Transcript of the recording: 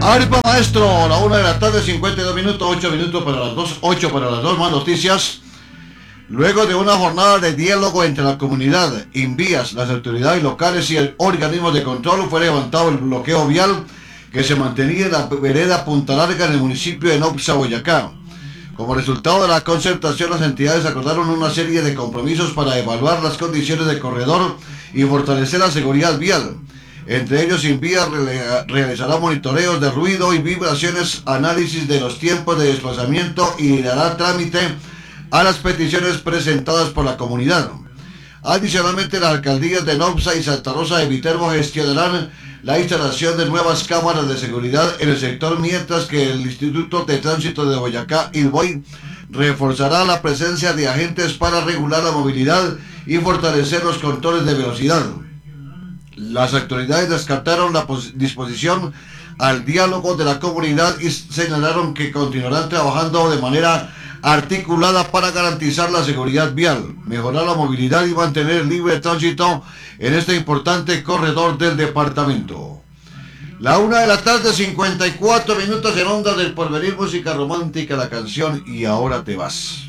Arpa maestro, la 1 de la tarde, 52 minutos, 8 minutos para las 2, 8 para las 2, más noticias. Luego de una jornada de diálogo entre la comunidad, Invías, las autoridades locales y el organismo de control, fue levantado el bloqueo vial que se mantenía en la vereda Punta Larga en el municipio de Nopsa, Boyacá. Como resultado de la concertación, las entidades acordaron una serie de compromisos para evaluar las condiciones de corredor y fortalecer la seguridad vial. Entre ellos, Invías realizará monitoreos de ruido y vibraciones, análisis de los tiempos de desplazamiento y dará trámite a las peticiones presentadas por la comunidad. Adicionalmente, las alcaldías de Nopsa y Santa Rosa de Viterbo gestionarán la instalación de nuevas cámaras de seguridad en el sector, mientras que el Instituto de Tránsito de Boyacá, IDBOI, reforzará la presencia de agentes para regular la movilidad y fortalecer los controles de velocidad. Las autoridades descartaron la disposición al diálogo de la comunidad y señalaron que continuarán trabajando de manera articulada para garantizar la seguridad vial, mejorar la movilidad y mantener libre tránsito en este importante corredor del departamento. La 1 de la tarde, 54 minutos en Ondas del Porvenir, música romántica, la canción Y ahora te vas.